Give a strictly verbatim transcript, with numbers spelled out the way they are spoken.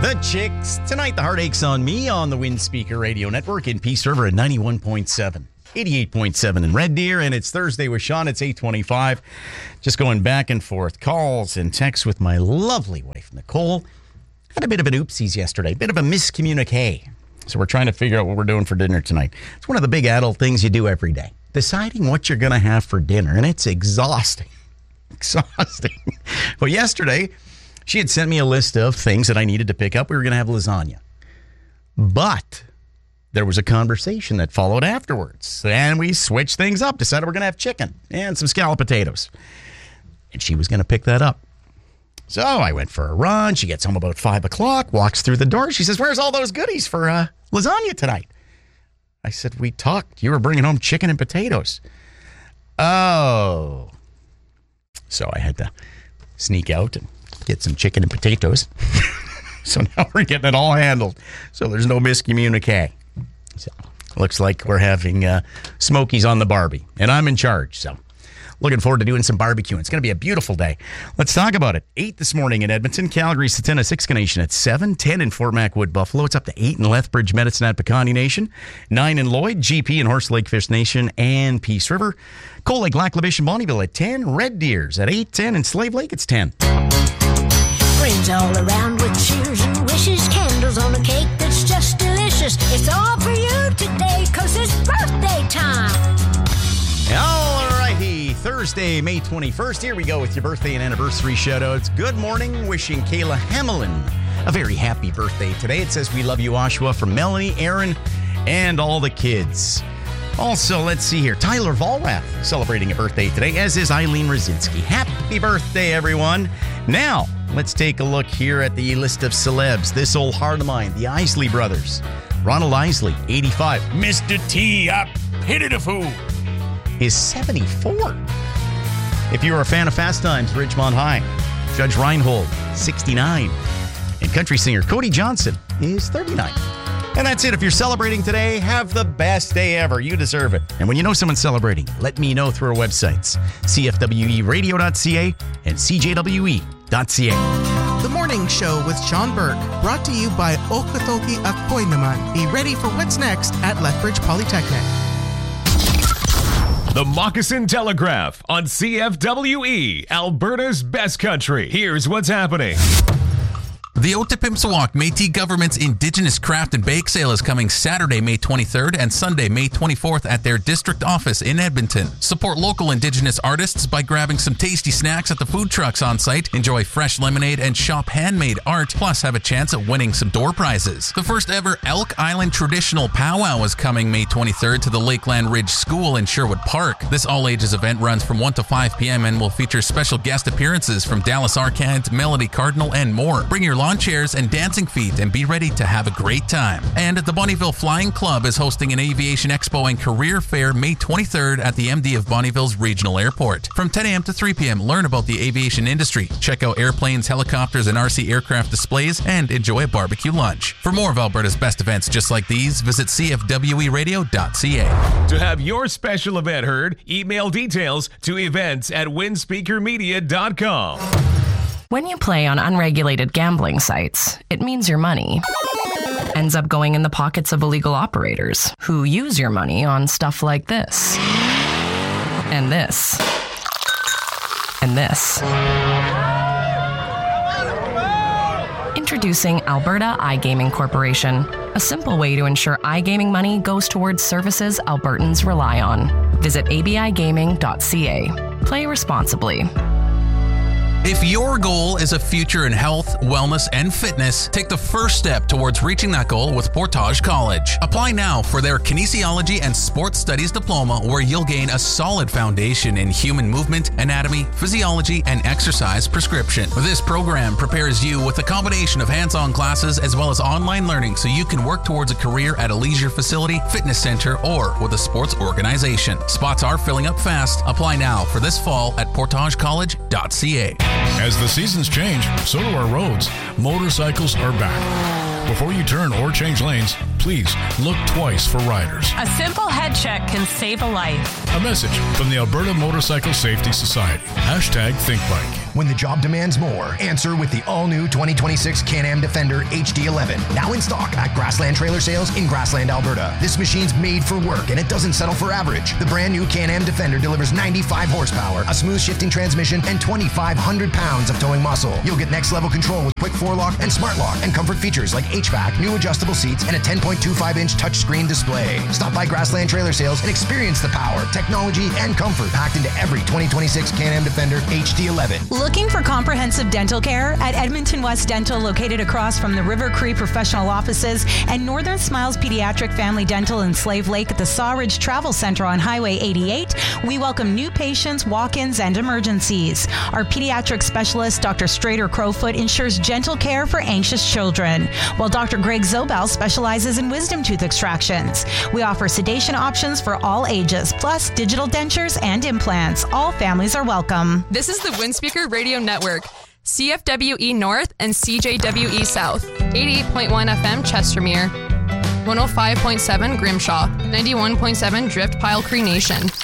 The Chicks. Tonight, the Heartaches on Me on the Wind Speaker Radio Network in Peace River at ninety-one point seven. eighty-eight point seven in Red Deer, and it's Thursday with Sean. It's eight twenty-five. Just going back and forth. Calls and texts with my lovely wife, Nicole. Had a bit of an oopsies yesterday. Bit of a miscommunique. So we're trying to figure out what we're doing for dinner tonight. It's one of the big adult things you do every day. Deciding what you're going to have for dinner, and it's exhausting. Exhausting. Well, yesterday, she had sent me a list of things that I needed to pick up. We were going to have lasagna. But there was a conversation that followed afterwards. And we switched things up. Decided we're going to have chicken and some scalloped potatoes. And she was going to pick that up. So I went for a run. She gets home about five o'clock, walks through the door. She says, "Where's all those goodies for uh, lasagna tonight?" I said, "We talked. You were bringing home chicken and potatoes." Oh. So I had to sneak out and get some chicken and potatoes. So now we're getting it all handled. So there's no miscommunique. So looks like we're having uh, Smokies on the Barbie, and I'm in charge. So looking forward to doing some barbecuing. It's going to be a beautiful day. Let's talk about it. eight this morning in Edmonton, Calgary, Satana, Siksika Nation at seven, ten in Fort Macwood, Buffalo. It's up to eight in Lethbridge, Medicine at Piikani Nation, nine in Lloyd, G P and Horse Lake Fish Nation, and Peace River. Cold Lake, Lac La Biche, and Bonnyville at ten, Red Deer's at eight, ten, and Slave Lake it's ten. Friends all around with cheers and wishes, candles on a cake that's just delicious. It's all for you today, cause it's birthday time. All righty, Thursday, May twenty-first. Here we go with your birthday and anniversary shout-outs. Good morning, wishing Kayla Hamelin a very happy birthday today. It says, "We love you, Oshawa," from Melanie, Aaron, and all the kids. Also, let's see here. Tyler Volrath celebrating a birthday today, as is Eileen Rosinski. Happy birthday, everyone. Now, let's take a look here at the list of celebs. This old heart of mine, the Isley brothers. Ronald Isley, eighty-five. Mister T, I pity the fool, is seventy-four. If you are a fan of Fast Times, Ridgemont High. Judge Reinhold, sixty-nine. And country singer Cody Johnson is thirty-nine. And that's it. If you're celebrating today, have the best day ever. You deserve it. And when you know someone's celebrating, let me know through our websites, c f w e radio dot c a and c j w e dot c a. The Morning Show with Sean Burke, brought to you by Okatoki Akoy Naman. Be ready for what's next at Lethbridge Polytechnic. The Moccasin Telegraph on C F W E, Alberta's best country. Here's what's happening. The Otipimsawak Métis Government's Indigenous Craft and Bake Sale is coming Saturday, May twenty-third and Sunday, May twenty-fourth at their district office in Edmonton. Support local Indigenous artists by grabbing some tasty snacks at the food trucks on site, enjoy fresh lemonade, and shop handmade art, plus have a chance at winning some door prizes. The first ever Elk Island Traditional Powwow is coming May twenty-third to the Lakeland Ridge School in Sherwood Park. This all-ages event runs from one to five p.m. and will feature special guest appearances from Dallas Arcand, Melody Cardinal, and more. Bring your lawn chairs and dancing feet and be ready to have a great time. And the Bonnyville Flying Club is hosting an aviation expo and career fair May twenty-third at the M D of Bonnyville's Regional Airport. From ten a.m. to three p.m., learn about the aviation industry, check out airplanes, helicopters, and R C aircraft displays, and enjoy a barbecue lunch. For more of Alberta's best events just like these, visit c f w e radio dot c a. To have your special event heard, email details to events at windspeaker media dot com. When you play on unregulated gambling sites, it means your money ends up going in the pockets of illegal operators who use your money on stuff like this, and this, and this. Introducing Alberta iGaming Corporation, a simple way to ensure iGaming money goes towards services Albertans rely on. Visit a b i gaming dot c a. Play responsibly. If your goal is a future in health, wellness, and fitness, take the first step towards reaching that goal with Portage College. Apply now for their Kinesiology and Sports Studies Diploma, where you'll gain a solid foundation in human movement, anatomy, physiology, and exercise prescription. This program prepares you with a combination of hands-on classes as well as online learning so you can work towards a career at a leisure facility, fitness center, or with a sports organization. Spots are filling up fast. Apply now for this fall at portage college dot c a. As the seasons change, so do our roads. Motorcycles are back. Before you turn or change lanes, please look twice for riders. A simple head check can save a life. A message from the Alberta Motorcycle Safety Society. Hashtag ThinkBike. When the job demands more, answer with the all-new twenty twenty-six Can-Am Defender H D eleven. Now in stock at Grassland Trailer Sales in Grassland, Alberta. This machine's made for work and it doesn't settle for average. The brand new Can-Am Defender delivers ninety-five horsepower, a smooth shifting transmission, and twenty-five hundred pounds of towing muscle. You'll get next-level control with quick four-lock and smart lock and comfort features like H V A C, new adjustable seats, and a ten point two five inch touchscreen display. Stop by Grassland Trailer Sales and experience the power, technology, and comfort packed into every twenty twenty-six Can-Am Defender H D eleven. Looking for comprehensive dental care? At Edmonton West Dental, located across from the River Cree Professional Offices and Northern Smiles Pediatric Family Dental in Slave Lake at the Sawridge Travel Center on Highway eighty-eight, we welcome new patients, walk-ins, and emergencies. Our pediatric specialist, Doctor Strader Crowfoot, ensures gentle care for anxious children, while Doctor Greg Zobel specializes in wisdom tooth extractions. We offer sedation options for all ages, plus digital dentures and implants. All families are welcome. This is the Windspeaker Radio Network. C F W E North and C J W E South. eighty-eight point one F M Chestermere. one oh five point seven Grimshaw. ninety-one point seven Drift Pile Cree Nation.